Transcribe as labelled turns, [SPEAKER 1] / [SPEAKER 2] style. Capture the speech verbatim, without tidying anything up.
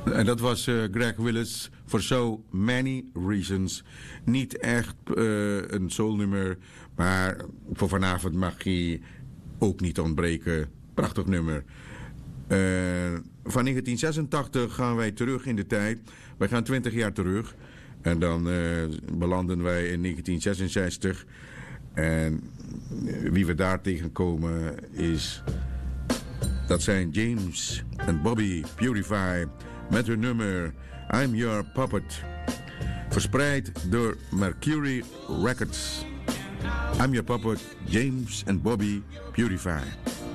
[SPEAKER 1] En dat was uh, Greg Willis, For So Many Reasons. Niet echt uh, een soulnummer, maar voor vanavond mag hij ook niet ontbreken. Prachtig nummer. Uh, van negentien zesentachtig gaan wij terug in de tijd. Wij gaan twintig jaar terug. En dan uh, belanden wij in negentien zesenzestig. En wie we daar tegenkomen is... Dat zijn James en Bobby Purify met hun nummer I'm Your Puppet. Verspreid door Mercury Records. I'm Your Puppet, James en Bobby Purify.